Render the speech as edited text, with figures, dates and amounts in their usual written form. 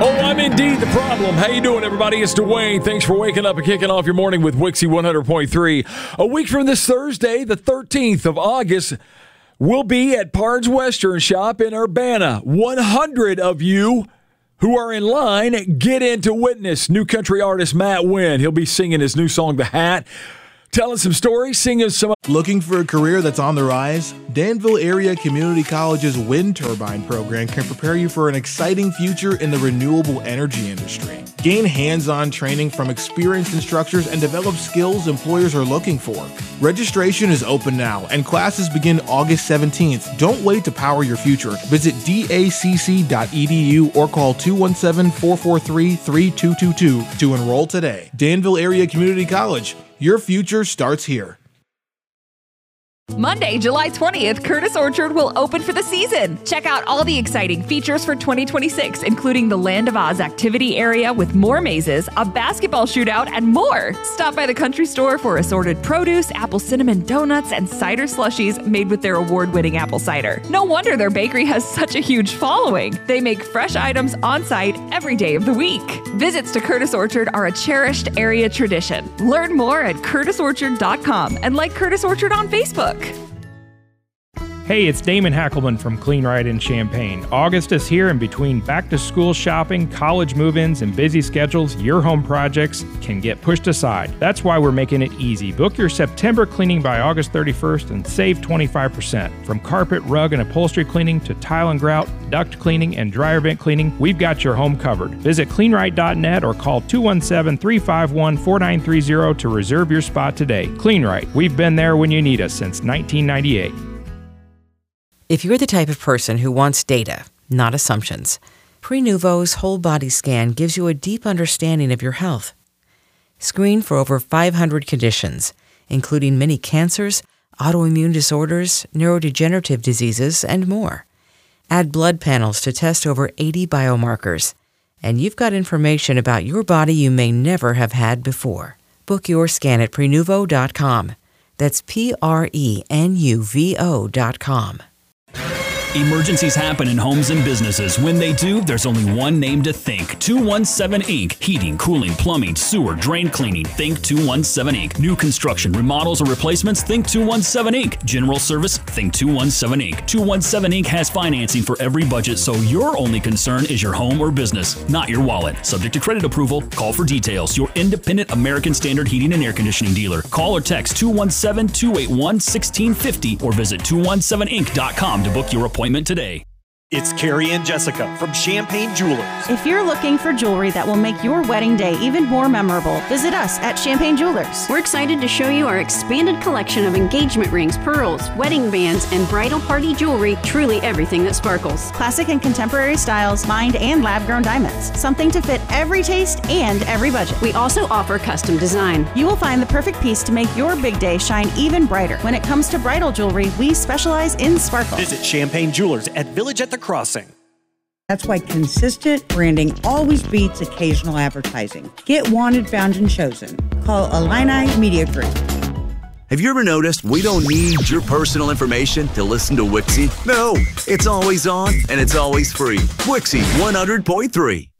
Oh, I'm indeed the problem. How you doing, everybody? It's Dwayne. Thanks for waking up and kicking off your morning with Wixie 100.3. A week from this Thursday, the 13th of August, we'll be at Pard's Western Shop in Urbana. 100 of you who are in line get in to witness new country artist Matt Winn. He'll be singing his new song, The Hat, telling some stories, singing some... Looking for a career that's on the rise? Danville Area Community College's wind turbine program can prepare you for an exciting future in the renewable energy industry. Gain hands-on training from experienced instructors and develop skills employers are looking for. Registration is open now, and classes begin August 17th. Don't wait to power your future. Visit dacc.edu or call 217-443-3222 to enroll today. Danville Area Community College. Your future starts here. Monday, July 20th, Curtis Orchard will open for the season. Check out all the exciting features for 2026, including the Land of Oz activity area with more mazes, a basketball shootout, and more. Stop by the country store for assorted produce, apple cinnamon donuts, and cider slushies made with their award-winning apple cider. No wonder their bakery has such a huge following. They make fresh items on site every day of the week. Visits to Curtis Orchard are a cherished area tradition. Learn more at curtisorchard.com and like Curtis Orchard on Facebook. Hey, it's Damon Hackelman from Clean Right in Champaign. August is here, and between back-to-school shopping, college move-ins, and busy schedules, your home projects can get pushed aside. That's why we're making it easy. Book your September cleaning by August 31st and save 25%. From carpet, rug, and upholstery cleaning to tile and grout, duct cleaning, and dryer vent cleaning, we've got your home covered. Visit cleanright.net or call 217-351-4930 to reserve your spot today. Clean Right. We've been there when you need us since 1998. If you're the type of person who wants data, not assumptions, Prenuvo's whole body scan gives you a deep understanding of your health. Screen for over 500 conditions, including many cancers, autoimmune disorders, neurodegenerative diseases, and more. Add blood panels to test over 80 biomarkers, and you've got information about your body you may never have had before. Book your scan at Prenuvo.com. That's Prenuvo.com. Emergencies happen in homes and businesses. When they do, there's only one name to think. 217 Inc. Heating, cooling, plumbing, sewer, drain cleaning. Think 217 Inc. New construction, remodels, or replacements? Think 217 Inc. General service? Think 217 Inc. 217 Inc. has financing for every budget, so your only concern is your home or business, not your wallet. Subject to credit approval. Call for details. Your independent American Standard Heating and Air Conditioning dealer. Call or text 217-281-1650 or visit 217inc.com to book your appointment today. It's Carrie and Jessica from Champagne Jewelers. If you're looking for jewelry that will make your wedding day even more memorable, visit us at Champagne Jewelers. We're excited to show you our expanded collection of engagement rings, pearls, wedding bands, and bridal party jewelry, truly everything that sparkles. Classic and contemporary styles, mined and lab-grown diamonds. Something to fit every taste and every budget. We also offer custom design. You will find the perfect piece to make your big day shine even brighter. When it comes to bridal jewelry, we specialize in sparkle. Visit Champagne Jewelers at Village at the Crossing. That's why consistent branding always beats occasional advertising. Get wanted, found, and chosen. Call Illini Media Group. Have you ever noticed we don't need your personal information to listen to Wixie? No, it's always on and it's always free. Wixie 100.3.